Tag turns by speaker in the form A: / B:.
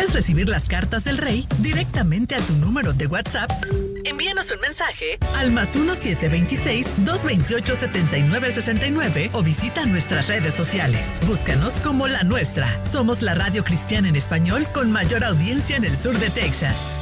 A: ¿Quieres recibir las cartas del rey directamente a tu número de WhatsApp? Envíanos un mensaje al +1 726-228-7969 o visita nuestras redes sociales. Búscanos como La Nuestra. Somos la radio cristiana en español con mayor audiencia en el sur de Texas.